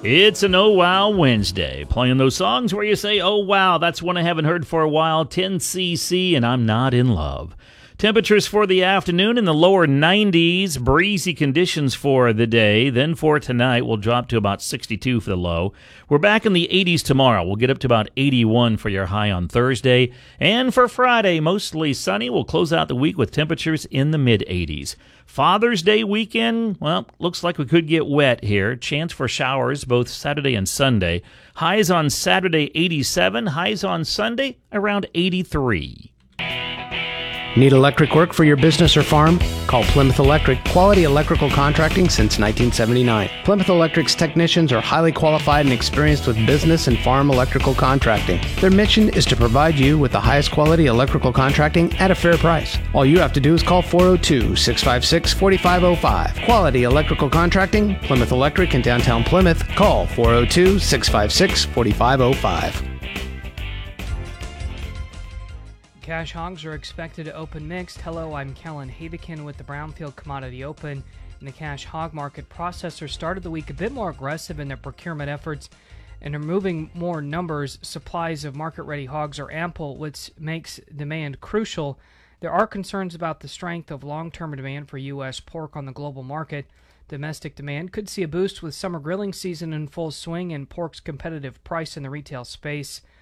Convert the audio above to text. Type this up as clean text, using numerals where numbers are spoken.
It's an Oh Wow Wednesday, playing those songs where you say, oh wow, that's one I haven't heard for a while, 10cc, and I'm not in love. Temperatures for the afternoon in the lower 90s, breezy conditions for the day. Then for tonight, we'll drop to about 62 for the low. We're back in the 80s tomorrow. We'll get up to about 81 for your high on Thursday. And for Friday, mostly sunny. We'll close out the week with temperatures in the mid-80s. Father's Day weekend, well, looks like we could get wet here. Chance for showers both Saturday and Sunday. Highs on Saturday, 87. Highs on Sunday, around 83. Need electric work for your business or farm? Call Plymouth Electric, quality electrical contracting since 1979. Plymouth Electric's technicians are highly qualified and experienced with business and farm electrical contracting. Their mission is to provide you with the highest quality electrical contracting at a fair price. All you have to do is call 402-656-4505. Quality electrical contracting, Plymouth Electric in downtown Plymouth. Call 402-656-4505. Cash hogs are expected to open mixed. Hello, I'm Kellen Havikin with the Brownfield Commodity Open. In the cash hog market, processors started the week a bit more aggressive in their procurement efforts and are moving more numbers. Supplies of market-ready hogs are ample, which makes demand crucial. There are concerns about the strength of long-term demand for U.S. pork on the global market. Domestic demand could see a boost with summer grilling season in full swing and pork's competitive price in the retail space.